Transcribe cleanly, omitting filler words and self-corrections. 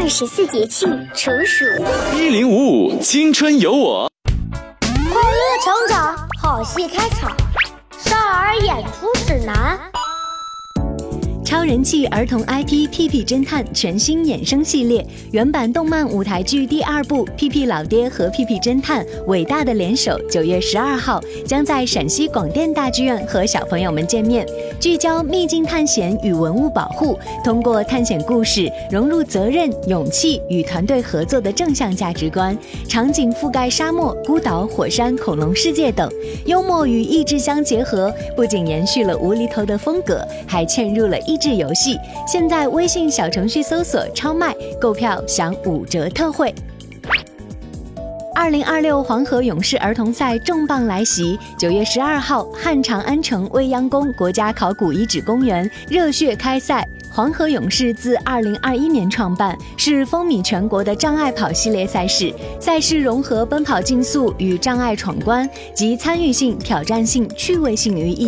14节气处暑。 1055青春有我， 快乐成长，好戏开场，少儿演出指南。 超人气儿童 IP《屁屁侦探》全新衍生系列原版动漫舞台剧第2部《屁屁老爹和屁屁侦探：伟大的联手》9月12号将在陕西广电大剧院和小朋友们见面，聚焦秘境探险与文物保护，通过探险故事融入责任、勇气与团队合作的正向价值观，场景覆盖沙漠、孤岛、火山、恐龙世界等，幽默与益智相结合，不仅延续了无厘头的风格，还嵌入了益智游戏。现在微信小程序搜索超卖，购票享5折特惠。2026黄河勇士儿童赛重磅来袭，9月12号汉长安城未央宫国家考古遗址公园热血开赛。黄河勇士自2021年创办，是风靡全国的障碍跑系列赛事。赛事融合奔跑竞速与障碍闯关及参与性、挑战性、趣味性于一